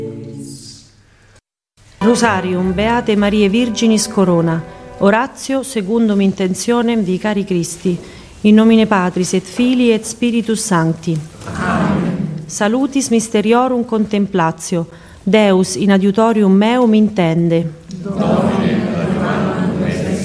Rosarium Beate Marie Virginis Corona. Oratio secundum intentionem vicari Christi. In nomine Patris et Filii et Spiritus Sancti. Amen. Salutis mysteriorum contemplatio. Deus in adiutorium meum intende.